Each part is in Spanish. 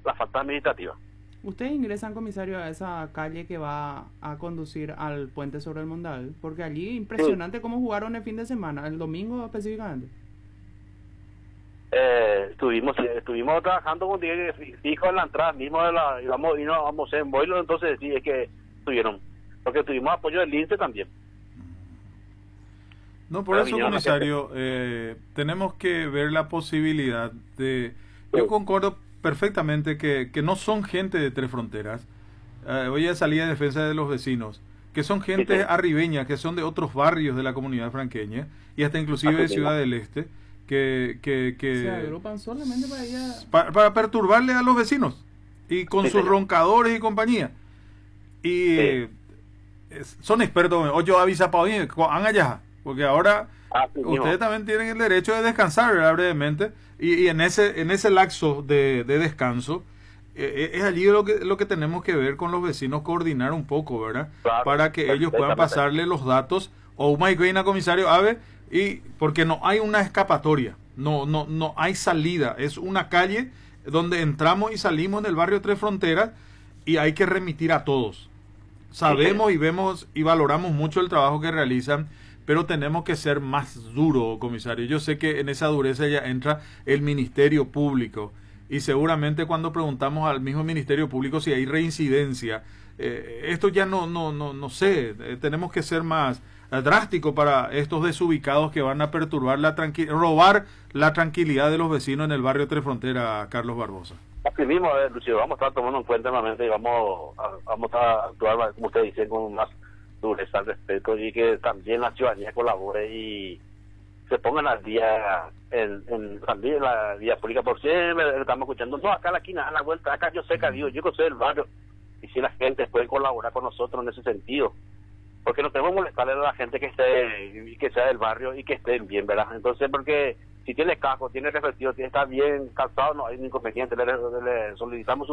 la falta administrativa. ¿Ustedes ingresan, comisario, a esa calle que va a conducir al puente sobre el Mondal? Porque allí Sí, impresionante cómo jugaron el fin de semana, el domingo específicamente. estuvimos trabajando con Diego fijo en la entrada mismo de la, y no vamos en Boilo, entonces sí es que estuvieron, porque tuvimos apoyo del INSE también, No, por pero eso, vinieron la gente. comisario, tenemos que ver la posibilidad de... Sí, Yo concuerdo perfectamente que no son gente de Tres Fronteras. Hoy ya salí en defensa de los vecinos, que son sí, gente sí, arribeña, que son de otros barrios de la comunidad franqueña y hasta inclusive así de mismo. Ciudad del Este, que, que, Se que agrupan solamente para ir a... para perturbarle a los vecinos y con Sí, sus señor. roncadores y compañía. Y Sí, son expertos. Ocho avisa para hoy, allá, porque ahora así ustedes mismo. también tienen el derecho de descansar, ¿verdad? Brevemente, y en ese lapso de descanso, es allí lo que tenemos que ver con los vecinos, coordinar un poco, ¿verdad? Claro, Para que ellos puedan perfectamente. pasarle los datos, o Mike comisario Ave, y porque no hay una escapatoria, no hay salida, es una calle donde entramos y salimos en el barrio Tres Fronteras y hay que remitir a todos. Sí, señor. Sabemos y vemos y valoramos mucho el trabajo que realizan, pero tenemos que ser más duro, comisario. Yo sé que en esa dureza ya entra el Ministerio Público y seguramente cuando preguntamos al mismo Ministerio Público si hay reincidencia, esto ya no sé, tenemos que ser más drástico para estos desubicados que van a perturbar robar la tranquilidad de los vecinos en el barrio Tres Fronteras, Carlos Barbosa. Así mismo, Lucio, vamos a estar tomando en cuenta nuevamente y vamos a actuar, como usted dice, con más dureza al respecto y que también la ciudadanía colabore y se pongan al día también la vía pública, porque siempre estamos escuchando, no, acá a la esquina, a la vuelta, acá yo sé que digo, yo que soy del barrio, y si la gente puede colaborar con nosotros en ese sentido, porque no tenemos que molestarle a la gente que sea del barrio y que estén bien, ¿verdad? Entonces, porque si tiene casco, tiene reflectivo, está bien calzado, no hay ningún inconveniente, le solicitamos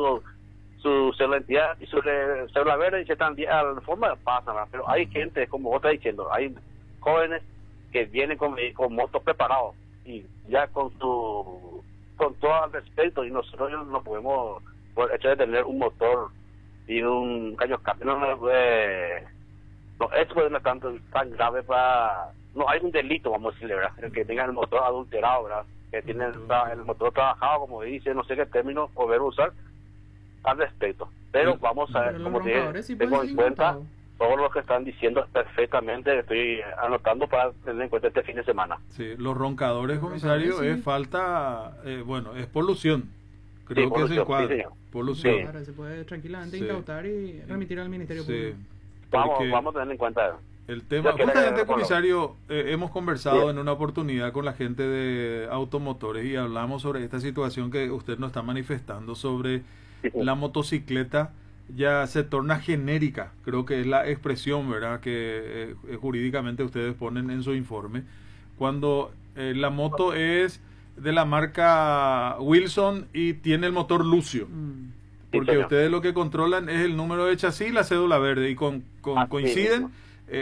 su cédula de identidad y su cédula verde y se están bien, a la forma pasa, ¿verdad? Pero hay gente, como vos estás diciendo, hay jóvenes que vienen con motos preparados y ya con todo al respeto, y nosotros no podemos, por el hecho de tener un motor y un caño escape, no, esto no es tan grave para... No hay un delito, vamos a decirle, ¿verdad? El que tenga el motor adulterado, ¿verdad? Que tiene el motor trabajado, como dice, no sé qué término poder usar al respecto. Pero El, vamos a Pero ver, los como dije, roncadores sí pueden tengo ser en cuenta incautados. todo lo que están diciendo perfectamente, estoy anotando para tener en cuenta este fin de semana. sí, los roncadores, Los roncadores comisario, es sí. falta, bueno, es polución. Sí, Creo que se polución, sí, encuadra. señor. Polución. Sí, Claro, se puede tranquilamente Sí. incautar y remitir al Ministerio Sí. Público. Porque vamos a tener en cuenta. el tema, Yo quiero justamente, agregar por lo... comisario, hemos conversado Bien, en una oportunidad con la gente de automotores y hablamos sobre esta situación que usted nos está manifestando sobre sí, sí, la motocicleta ya se torna genérica, creo que es la expresión, ¿verdad?, que jurídicamente ustedes ponen en su informe, cuando la moto es de la marca Wilson y tiene el motor Lucio, Mm. sí, porque señor. ustedes lo que controlan es el número de chasis y la cédula verde y Así coinciden, mismo.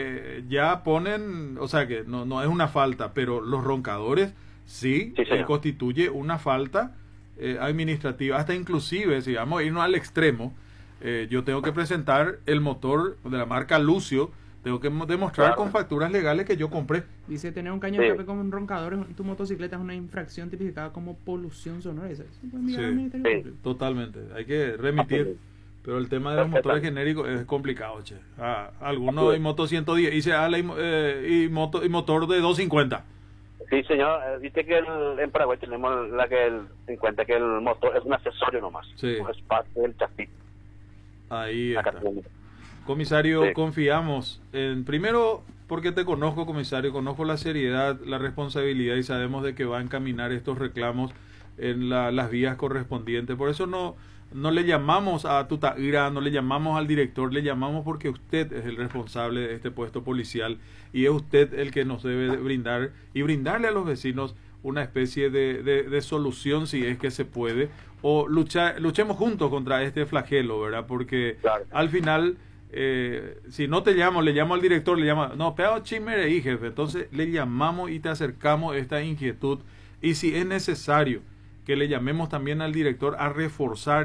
ya ponen, o sea que no es una falta, pero los roncadores sí Sí, señor. constituye una falta administrativa, hasta inclusive, si vamos a irnos al extremo, yo tengo que presentar el motor de la marca Lucio, tengo que demostrar Claro. con facturas legales que yo compré. Dice, tener un caño Sí. de escape con un roncador en tu motocicleta es una infracción tipificada como polución sonora. Eso se puede enviar al Sí, Ministerio Sí. Público. totalmente, hay que Así remitir. mismo. Pero el tema de los motores Perfectamente. genéricos es complicado, che. Así Algunos hay es. moto 110 y se habla y motor de 250. Sí, señor. Viste que en Paraguay tenemos en cuenta que el motor es un accesorio nomás. Sí. No es parte del chasis. Ahí Acá está. tenemos. Comisario, Sí. confiamos en, primero, porque te conozco, comisario, conozco la seriedad, la responsabilidad y sabemos de que va a encaminar estos reclamos en las vías correspondientes. Por eso no le llamamos a Tutaira, no le llamamos al director, le llamamos porque usted es el responsable de este puesto policial y es usted el que nos debe brindar y brindarle a los vecinos una especie de solución si es que se puede, o luchemos juntos contra este flagelo, ¿verdad? Porque Claro. al final, si no te llamo, le llamo al director, le llamo, no, pero chimere ahí, jefe, entonces le llamamos y te acercamos esta inquietud, y si es necesario que le llamemos también al director a reforzar